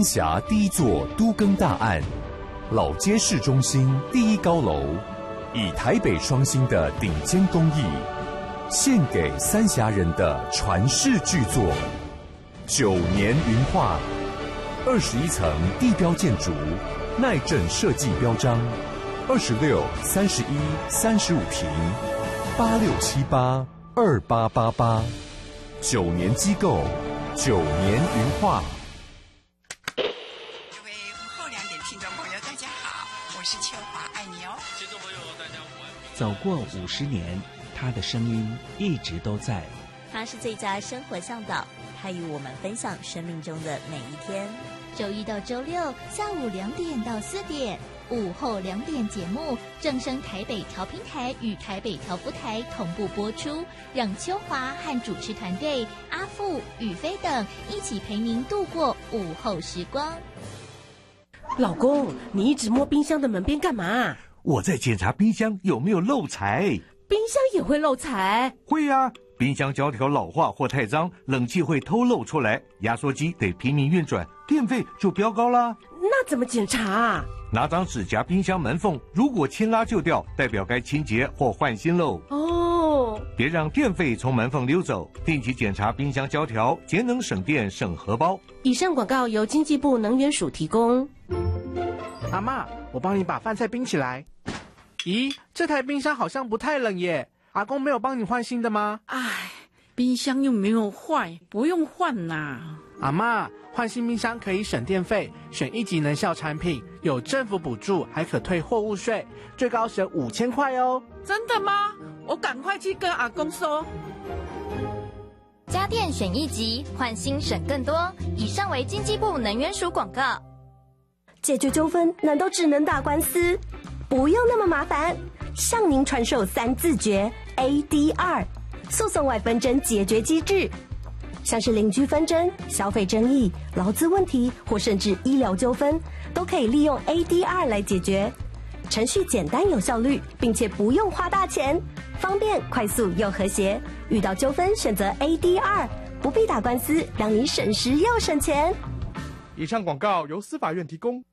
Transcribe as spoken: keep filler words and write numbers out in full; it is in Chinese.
辖第一座都更大案，老街市中心第一高楼，以台北双星的顶尖工艺，献给三峡人的传世巨作——九年云画，二十一层地标建筑，耐震设计标章，二十六、三十一、三十五平，八六七八二八八八，九年机构，九年云画。 是秋华，爱你哦。 听众朋友，大家午安。 走过五十年，他的声音一直都在。 他是最佳生活向导，他与我们分享生命中的每一天。 周一到周六下午两点到四点，午后两点节目正声台北调频台与台北调布台同步播出，让秋华和主持团队阿富、宇飞等一起陪您度过午后时光。 老公，你一直摸冰箱的门边干嘛？ 我在检查冰箱有没有漏财。 冰箱也会漏财？ 会啊，冰箱胶条老化或太脏，冷气会偷漏出来，压缩机得拼命运转，电费就飙高啦。 那怎么检查啊？ 拿张纸夹冰箱门缝，如果牵拉就掉，代表该清洁或换新喽。 哦， 别让电费从门缝溜走，定期检查冰箱胶条，节能省电省荷包。 以上广告由经济部能源署提供。 阿嬷，我帮你把饭菜冰起来。咦，这台冰箱好像不太冷耶。阿公没有帮你换新的吗？ 唉，冰箱又没有坏，不用换啦。 阿嬷，换新冰箱可以省电费，选一级能效产品，有政府补助，还可退货物税，最高省五千块哦。 真的吗？我赶快去跟阿公说。 家电选一级，换新省更多。以上为经济部能源署广告。 解决纠纷难道只能打官司？不用那么麻烦，向您传授三字诀 A D R 诉讼外纷争解决机制，像是邻居纷争、消费争议、劳资问题或甚至医疗纠纷，都可以利用 A D R 来解决。程序简单有效率，并且不用花大钱，方便、快速又和谐。遇到纠纷选择 A D R， 不必打官司，让你省时又省钱。 以上广告由司法院提供。